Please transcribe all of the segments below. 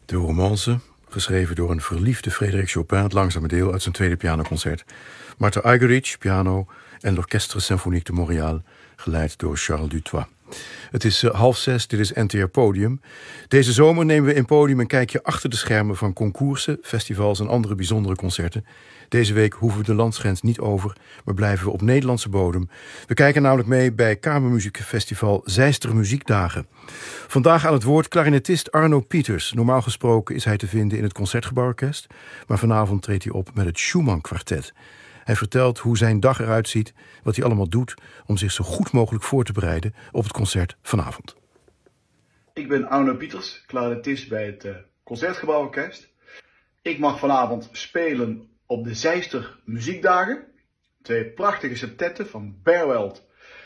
De romance, geschreven door een verliefde Frédéric Chopin, het langzame deel uit zijn tweede pianoconcert. Martha Argerich, piano en l'Orchestre Symphonique de Montréal, geleid door Charles Dutoit. Het is 5:30, dit is NTR Podium. Deze zomer nemen we in Podium een kijkje achter de schermen van concoursen, festivals en andere bijzondere concerten. Deze week hoeven we de landsgrens niet over, maar blijven we op Nederlandse bodem. We kijken namelijk mee bij Kamermuziekfestival Zeister Muziekdagen. Vandaag aan het woord klarinetist Arno Pieters. Normaal gesproken is hij te vinden in het Concertgebouworkest, maar vanavond treedt hij op met het Schumann Kwartet. Hij vertelt hoe zijn dag eruit ziet, wat hij allemaal doet om zich zo goed mogelijk voor te bereiden op het concert vanavond. Ik ben Arno Pieters, klarinetist bij het Concertgebouworkest. Ik mag vanavond spelen op de Zeister Muziekdagen. 2 prachtige septetten van Berwald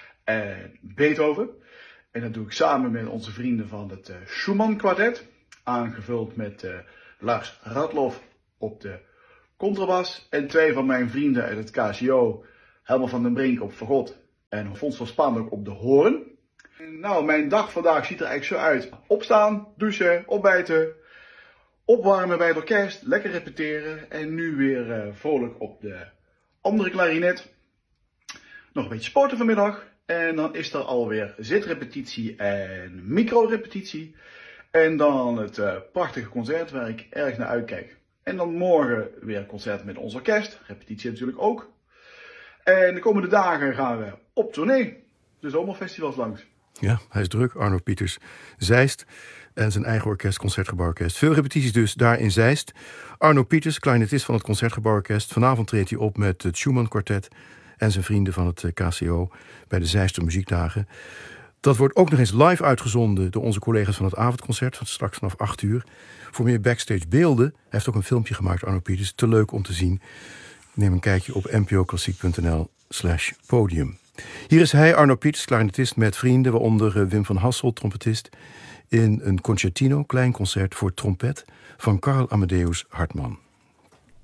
en Beethoven. En dat doe ik samen met onze vrienden van het Schumann Kwartet. Aangevuld met Lars Radloff op de contrabas. En 2 van mijn vrienden uit het KCO, Helmer van den Brink op fagot en Fons van Spanbroek op de hoorn. Nou, mijn dag vandaag ziet er eigenlijk zo uit. Opstaan, douchen, ontbijten, opwarmen bij het orkest, lekker repeteren. En nu weer vrolijk op de andere klarinet. Nog een beetje sporten vanmiddag. En dan is er alweer zitrepetitie en microrepetitie. En dan het prachtige concert waar ik erg naar uitkijk. En dan morgen weer een concert met ons orkest. Repetitie natuurlijk ook. En de komende dagen gaan we op tournee. De zomerfestivals langs. Ja, hij is druk, Arno Pieters. Zeist en zijn eigen orkest, Concertgebouworkest. Veel repetities dus daar in Zeist. Arno Pieters, klarinetist van het Concertgebouworkest. Vanavond treedt hij op met het Schumann Kwartet en zijn vrienden van het KCO bij de Zeister Muziekdagen. Dat wordt ook nog eens live uitgezonden door onze collega's van het avondconcert, van straks vanaf 8:00. Voor meer backstage beelden, hij heeft ook een filmpje gemaakt, Arno Pieters, te leuk om te zien. Neem een kijkje op npoklassiek.nl/podium. Hier is hij, Arno Pieters, klarinetist met vrienden, waaronder Wim van Hassel, trompetist, in een concertino, klein concert voor trompet van Carl Amadeus Hartmann.